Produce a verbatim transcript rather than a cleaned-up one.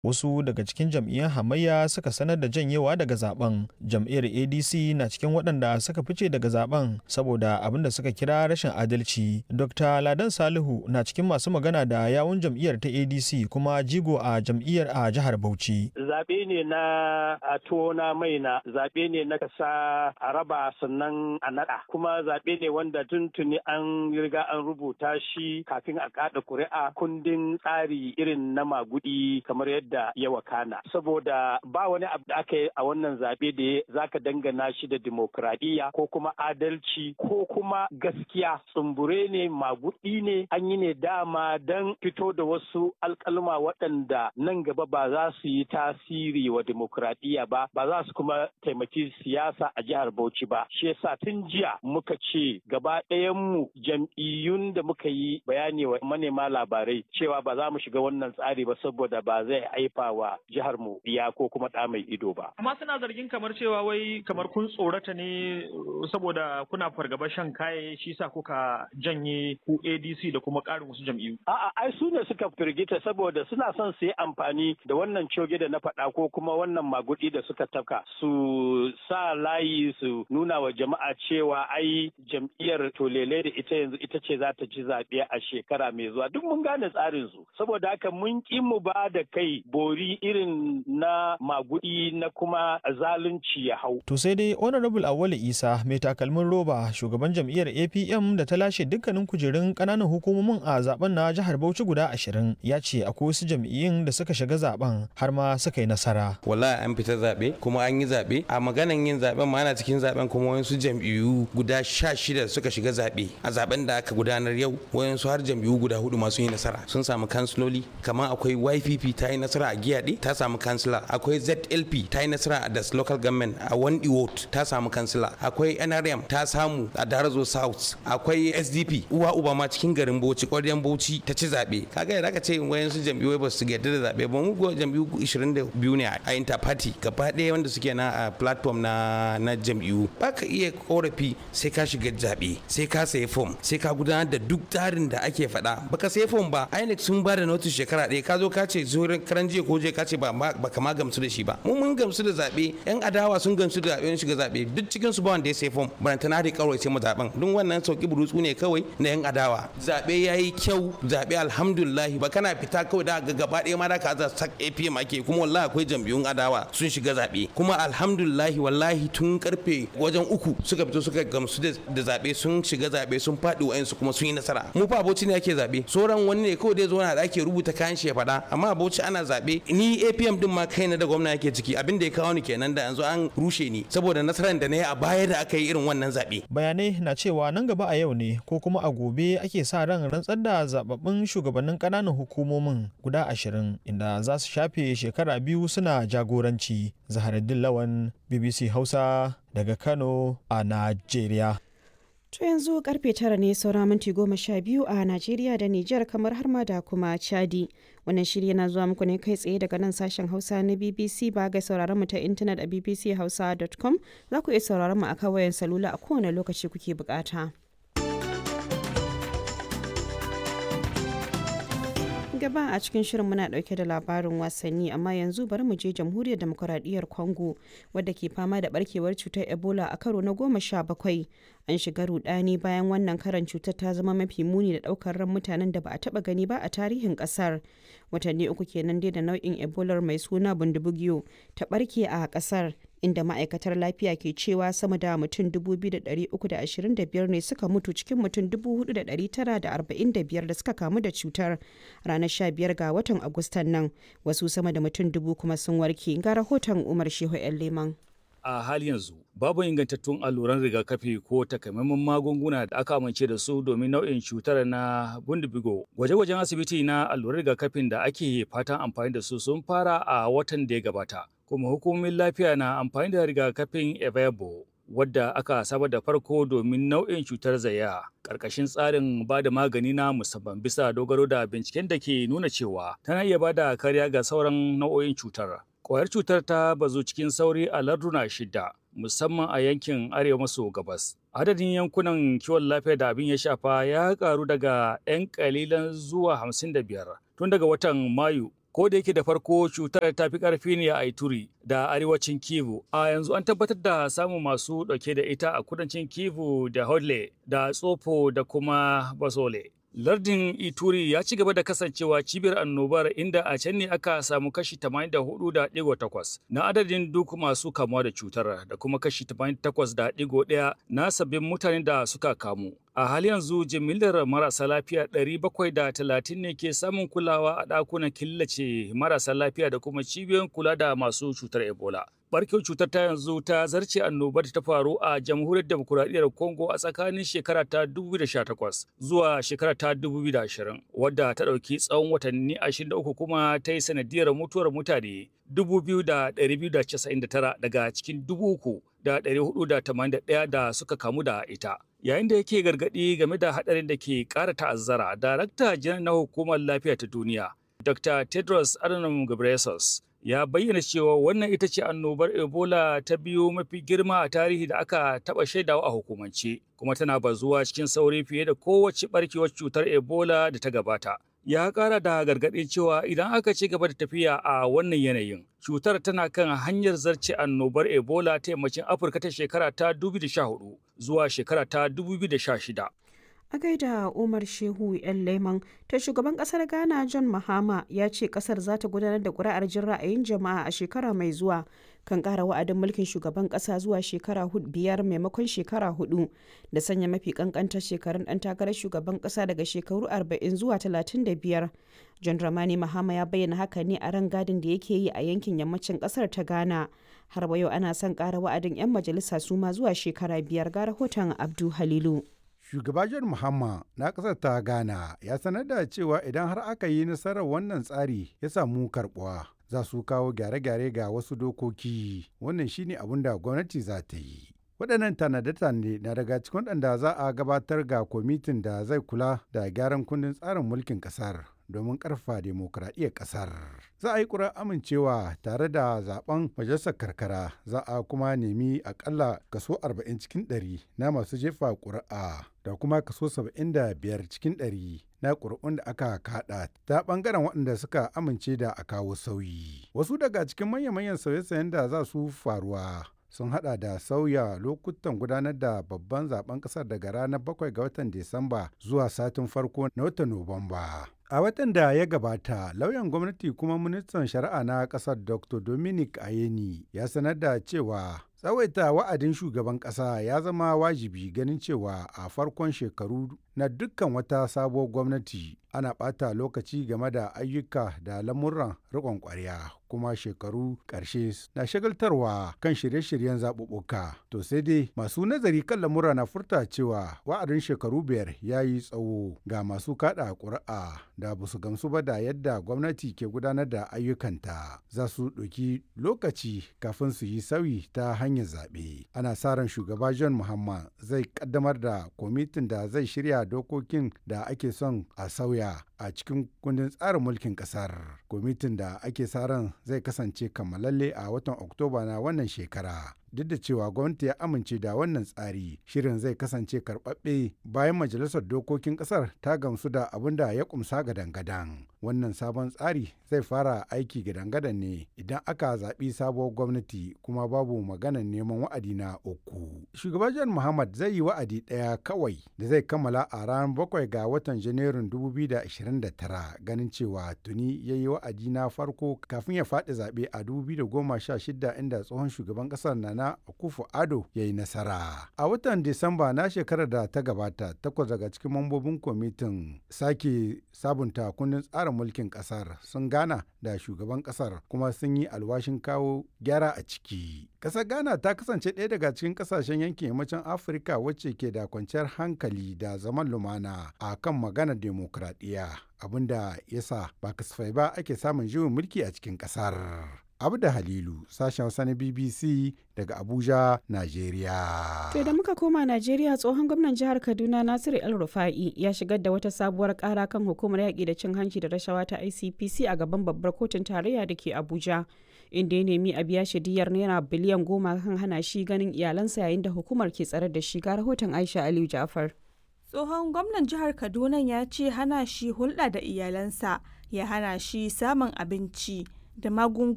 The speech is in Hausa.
Wasu daga cikin jam'iyyar hamayya suka sanar da janyewa daga zaben. Jam'iyyar A D C na cikin waɗanda suka fice daga zaben saboda abin da suka kira rashin adalci. Dokta Ladan Salihu na cikin masu magana da yawun jam'iyyar ta A D C kuma jigo a jam'iyyar a jihar Bauchi. Zaɓe ne na a tona mai na zaɓe ne na kasa a raba sannan a naɗa. Kuma zaɓe ne wanda tuntuni an riga an rubuta shi kafin a kaɗa ƙuri'a kundin tsari irin na magudi kamar yadda da ya wakana saboda ba wani abu da aka yi a wannan zaɓe da za ka dangana shi da dimokuraɗiyya ko kuma adalci ko kuma gaskiya. Tsumbure ne magudi ne an yi ne dama don fito da wasu alƙalma waɗanda nan gaba ba za su yi tasiri wa dimokuraɗiyya ba ba za su kuma taimaki siyasa a jihar Bauchi ba. Shi yasa tun jiya muka ce gaba ɗayanmu jam'iyyun da muka yi bayani wa manema labarai cewa ba za mu shiga wannan tsari ba saboda ba zai haifa wa jihar mu biya ko kuma ɗa mai ido ba. Amma suna zargin kamar cewa wai kamar kun tsorata ne saboda kuna fargaba shan kaye shi sa kuka janye ku A D C da kuma ƙarin wasu jam'iyyu. A'a ai su ne suka firgita saboda suna son su yi amfani da wannan coge da na faɗa ko kuma wannan magudi da suka tafka su sa layi su nuna wa jama'a cewa ai jam'iyyar tolele da ita yanzu ita ce za ta ci zaɓe a shekara mai zuwa duk mun gane tsarin su saboda haka mun ƙi mu ba da kai bori irin na magudi na kuma zalunci ya hau. To sai dai Honorable Awale Isa mai takalmin roba shugaban jam'iyyar A P M da ta lashe dukkanin kujerun ƙananan hukumomin a zaben na jihar Bauchi guda ashirin ya ce akwai wasu jam'iyyun da suka shiga zaben har ma suka yi nasara. Wallahi an fita zaɓe kuma an yi zaɓe a maganan yin zaɓen ma ana cikin zaɓen kuma wasu jam'iyyu guda sha shida suka shiga zaɓe a zaɓen da aka gudanar yau wayansu har jam'iyyu guda hudu masu yi nasara sun samu kansiloli kamar akwai Y P P ta yi nasara a Giyaɗe ta samu kansila akwai Z L P ta yi nasara a Das Local Government a Wandi Ward ta samu kansila akwai N R M ta samu a Darazo South akwai S D P uwa uba ma cikin garin Bauchi ƙwaryen Bauchi ta ci zaɓe kaga yadda aka ce wayansu jam'iyyu ba su yarda da zaɓe ba mu go jam'iyyu ishirin da biyu ne a interparty gaba ɗaya wanda suke na a platform na na jam'iyyu ba ka iya korafi sai ka shiga zaɓe sai ka sayi form sai ka gudanar da duk tsarin da ake faɗa baka sayi form ba I N E C sun ba da notice shekara ɗaya ka zo ka ce zuwa karan jiya ko je ka ce ba ba kama gamsu da shi ba mu mun gamsu da zaɓe yan adawa sun gamsu da zaɓe shiga zaɓe duk cikin su ba wanda ya sayi form barantana da kawai sai mu zaɓen duk wannan sauki burutsu ne kawai na yan adawa zaɓe yayi kyau zaɓe alhamdulillah ba kana fita kawai da ga gaba ɗaya ma da ka za sak A P M ake kuma wallahi akwai jam'iyyun adawa sun shiga zaɓe kuma alhamdulillah wallahi tun karfe wajen uku suka fito suka gamsu da zaɓe sun shiga zaɓe sun faɗi wa'ansu kuma sun yi nasara mu fa Bauchi ne ake zaɓe sauran wani ne kawai dai zo na da ake rubuta kayan shi ya faɗa amma Bauchi ana zaɓe ni A P M din ma kaina da gwamna yake ciki abin da ya kawo ni kenan da yanzu an rushe ni saboda nasarar da na yi a baya da aka yi irin wannan zaɓe. Bayanai na cewa nan gaba a yau ne ko kuma a gobe ake sa ran rantsar da zababbin shugabannin ƙananan hukumomin guda ashirin inda za su shafe shekara biyu suna jagoranci. Zaharaddin Lawan B B C Hausa daga Kano a Najeriya. To yanzu karfe tara ne saura minti goma sha biyu a Najeriya da Nijar kamar har ma da kuma Chadi. Wannan shiri yana zuwa muku ne kai tsaye daga nan sashen Hausa na B B C ba ga sauraron mu ta intanet a b b c hausa dot com za ku iya sauraron mu a kan wayan salula a kowane lokaci kuke bukata. Gaba a cikin shirin muna dauke da labarin wasanni amma yanzu bari mu je jamhuriyar demokuraɗiyyar Congo wadda ke fama da barkewar cutar Ebola a karo na goma sha bakwai. An shiga rudani bayan wannan karan cutar ta zama mafi muni da daukar ran mutanen da ba a taba gani ba a tarihin kasar. Watanni uku kenan dai da nau'in Ebola mai suna bundibugyo ta barke a kasar inda ma'aikatar lafiya ke cewa sama da mutum dubu biyu da ɗari uku da ashirin da biyar ne suka mutu cikin mutum dubu hudu da ɗari tara da arba'in da biyar da suka kamu da cutar ranar sha biyar ga watan Agustan nan wasu sama da mutum dubu kuma sun warke ga rahoton Umar Shehu ‘yan Leman. A hali yanzu babu ingantattun alluran rigakafi ko takamaiman magunguna da aka amince da su domin nau'in cutar na bundibigo. Gwaje-gwajen asibiti na alluran rigakafin da ake fatan amfani da su sun fara a watan da ya gabata. Kuma hukumomin lafiya na amfani da rigakafin Evebo wadda aka saba da farko domin nau'in cutar zaya ƙarƙashin tsarin ba da magani na musamman bisa dogaro da binciken da ke nuna cewa tana iya ba da kariya ga sauran nau'o'in cutar. Ƙwayar cutar ta bazu cikin sauri a larduna shida musamman a yankin arewa maso gabas. Adadin yankunan kiwon lafiya da abin ya shafa ya karu daga 'yan kalilan zuwa hamsin da biyar tun daga watan Mayu Ko da yake da farko cutar ta fi ƙarfi ne a Ituri da arewacin Kivu, a yanzu an tabbatar da samun masu ɗauke da ita a kudancin Kivu da Hodle da Tsofo da kuma Basole. Lardin Ituri ya ci gaba da kasancewa cibiyar annobar inda a can ne aka samu kashi tamanin da hudu da ɗigo takwas na adadin duk masu kamuwa da cutar da kuma kashi tamanin da takwas da ɗigo ɗaya na sabbin mutanen da suka kamu. A hali yanzu jimillar marasa lafiya ɗari bakwai da talatin ne ke samun kulawa a ɗakunan killace marasa lafiya da kuma cibiyoyin kula da masu cutar Ebola. Barkewar cutar ta yanzu ta zarce annobar ta faru a jamhuriyar demokuraɗiyyar Congo a tsakanin shekara ta dubu biyu da sha takwas zuwa shekara ta dubu biyu da ashirin, wadda ta ɗauki tsawon watanni ashirin da uku kuma ta yi sanadiyar mutuwar mutane dubu biyu da ɗari biyu da casa'in da tara daga cikin dubu uku da ɗari hudu da tamanin da ɗaya da suka kamu da ita. Yayin da yake gargaɗi game da haɗarin da ke ƙara ta'azzara, Darakta Janar na Hukumar Lafiya ta Duniya, Doctor Tedros Adhanom Ghebreyesus, ya bayyana cewa wannan ita ce annobar Ebola ta biyu mafi girma a tarihi da aka taɓa shaidawa a hukumance, kuma tana bazuwa cikin sauri fiye da kowace ɓarkewar cutar Ebola da ta gabata. Ya ƙara da gargaɗin cewa idan aka ci gaba da tafiya a wannan yanayin, cutar tana kan hanyar zarce annobar Ebola ta yammacin Afirka ta shekara ta dubu biyu da sha hudu zuwa shekara ta dubu biyu da sha shida. A gaida Umar Shehu ‘yan Leman, ta shugaban kasar Ghana John Mahama ya ce kasar za ta gudanar da ƙuri'ar jin ra'ayin jama'a a shekara mai zuwa kan ƙara wa'adin mulkin shugaban ƙasa zuwa shekara biyar maimakon shekara hudu da sanya mafi ƙanƙantar shekarun ɗan takarar shugaban ƙasa daga shekaru arba'in zuwa talatin da biyar. John Dramani Mahama ya bayyana haka ne a rangadin da yake yi a yankin yammacin ƙasar ta Ghana. Har wa yau ana son ƙara wa'adin 'yan majalisa su ma zuwa shekara biyar, ga rahoton Abdu Halilu. Shugaba John Mahama na ƙasar ta Ghana ya sanar da cewa idan har aka yi nasarar wannan tsari ya samu karɓuwa za su kawo gyare-gyare ga wasu dokoki. Wannan shine abin da gwamnati za ta yi. Waɗannan tanade-tanade na daga cikin waɗanda za a gabatar ga kwamitin da zai kula da gyaran kundin tsarin mulkin ƙasar domin ƙarfafa demokuraɗiyyar ƙasar. Za a yi ƙura amincewa tare da zaben majalisar karkara, za a kuma nemi aƙalla kaso arba'in cikin ɗari na masu jefa ƙuri'a da kuma kaso saba'in da biyar cikin ɗari na ƙuri'un da aka kaɗa ta ɓangaren waɗanda suka amince da a kawo sauyi. Wasu daga cikin manya-manyan sauye-sauyen da za su faruwa sun hada da sauya lokutan gudanar da babban zaben kasar daga ranar bakwai ga watan Disamba zuwa satin farko na watan Nuwamba. A watan da ya gabata, lauyan gwamnati kuma ministan shari'a na kasar Doctor Dominic Ayeni ya sanar da cewa tsawaita wa'adin shugaban kasa ya zama wajibi ganin cewa a farkon shekaru na dukkan wata sabuwar gwamnati ana ɓata lokaci game da ayyuka da lamuran riƙon ƙwarya, kuma shekaru ƙarshe na shagaltarwa kan shirye-shiryen zaɓuɓɓuka. To sai dai masu nazari kan lamura na furta cewa wa'adin shekaru biyar ya yi tsawo ga masu kaɗa ƙuri'a da ba su gamsu ba da yadda gwamnati ke gudanar da ayyukanta. Za su ɗauki lokaci kafin su yi sauyi ta hanyar zaɓe. Ana sa ran shugaba John Mahama zai ƙaddamar da kwamitin da zai shirya dokokin da ake son a sauya a cikin kundin tsarin mulkin kasar. Kwamitin da ake sa ran zai kasance kammalalle a watan Oktoba na wannan shekara. Duk da cewa gwamnati ya amince da wannan tsari, shirin zai kasance karɓaɓɓe bayan majalisar dokokin ƙasar ta gamsu da abin da ya kumsa gadan-gadan. Wannan sabon tsari zai fara aiki gadan-gadan ne idan aka zaɓi sabuwar gwamnati kuma babu maganar neman wa'adi na uku. Shugaba John Muhammad zai yi wa'adi ɗaya kawai da zai kammala a ranar bakwai ga watan Janairun dubu biyu da ashirin da tara, ganin cewa tuni ya yi wa'adi na farko kafin ya faɗi zaɓe a dubu biyu da goma sha shida inda tsohon shugaban ƙasar na na Akufo-Addo ya yi nasara. A watan Disamba na shekarar da ta gabata, takwas daga cikin mambobin kwamitin sake sabunta kundin tsarin mulkin kasar sun gana da shugaban kasar kuma sun yi alwashin kawo gyara a ciki. Kasar Ghana ta kasance ɗaya daga cikin kasashen yankin yammacin Afirka wacce ke da kwanciyar hankali da zaman lumana a kan maganar demokradiyya, abinda yasa ba kasafai ba ake samun juyin mulki a cikin kasar. Abda Halilu, sashen Hausa na B B C daga Abuja, Najeriya. To da muka koma Najeriya, tsohon gwamnan jihar Kaduna Nasiru El Rufa'i ya shigar da wata sabuwar kara kan hukumar yaƙi da cin hanci da rashawa ta I C P C a gaban babbar kotun tarayya da ke Abuja, inda ya nemi a biya shi diyyar naira biliyan goma kan hana shi ganin iyalansa yayin da hukumar ke tsare da shi, ga rahoton Aisha Aliyu Ja'far. Tsohon gwamnan jihar Kaduna ya ce hana shi hulɗa da iyalansa ya hana shi samun abinci da magunguna